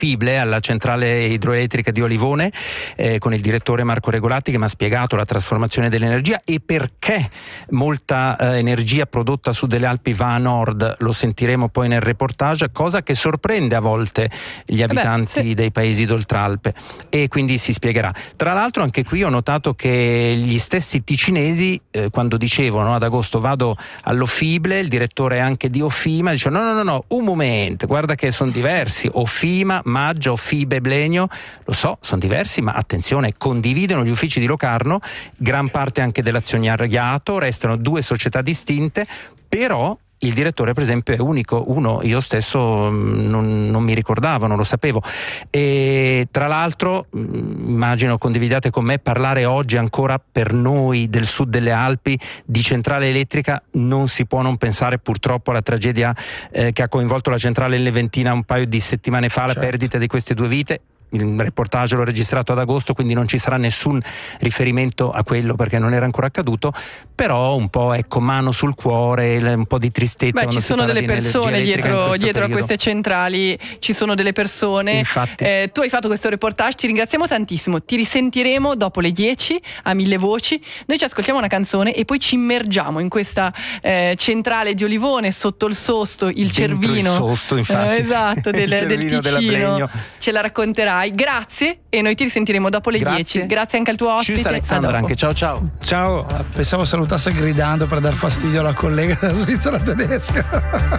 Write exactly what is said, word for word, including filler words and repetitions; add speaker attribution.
Speaker 1: Fible, alla centrale idroelettrica di Olivone, eh, con il direttore Marco Regolatti, che mi ha spiegato la trasformazione dell'energia e perché molta eh, energia prodotta su delle Alpi va a nord. Lo sentiremo poi nel reportage, cosa che sorprende a volte gli abitanti eh beh, sì. dei paesi d'Oltralpe, e quindi si spiegherà. Tra l'altro anche qui ho notato che gli stessi ticinesi, eh, quando dicevano ad agosto vado all'Ofible, il direttore anche di Ofima dice no no no no un momento, guarda che sono diversi, Ofima, Maggia, Ofibe, Blenio, lo so, sono diversi, ma attenzione, condividono gli uffici di Locarno, gran parte anche dell'azionariato, restano due società distinte, però il direttore per esempio è unico, uno, io stesso non, non mi ricordavo, non lo sapevo. E tra l'altro immagino condividiate con me, parlare oggi ancora per noi del sud delle Alpi di centrale elettrica, non si può non pensare purtroppo alla tragedia eh, che ha coinvolto la centrale in Leventina un paio di settimane fa, certo. La perdita di queste due vite. Il reportage l'ho registrato ad agosto, quindi non ci sarà nessun riferimento a quello perché non era ancora accaduto, però un po', ecco, mano sul cuore, un po' di tristezza.
Speaker 2: Beh, ci sono delle persone dietro, dietro a queste centrali, ci sono delle persone.
Speaker 1: Infatti.
Speaker 2: Eh, tu hai fatto questo reportage, ti ringraziamo tantissimo, ti risentiremo dopo le dieci a Mille Voci, noi ci ascoltiamo una canzone e poi ci immergiamo in questa eh, centrale di Olivone, sotto il Sosto, il
Speaker 1: Dentro
Speaker 2: Cervino.
Speaker 1: Il Sosto, infatti.
Speaker 2: Eh, esatto, del, del Ticino. Ce la racconterai. Grazie, e noi ti risentiremo dopo le dieci. Grazie anche al tuo ospite.
Speaker 1: Ciao Alexandra, anche ciao ciao.
Speaker 3: Ciao, pensavo salutasse gridando per dar fastidio alla collega della Svizzera tedesca.